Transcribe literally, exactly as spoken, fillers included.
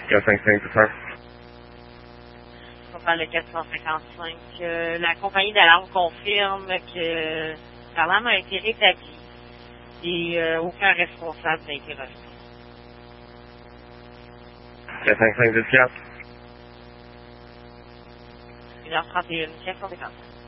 quatre cinq cinq pour cent. On parle de quatre cent cinquante-cinq. Euh, la compagnie d'alarme confirme que l'alarme a été rétablie et euh, aucun responsable n'a été reçu. quatre cinq cinq dix-quatre. une heure trente et un, quatre cent cinquante-cinq.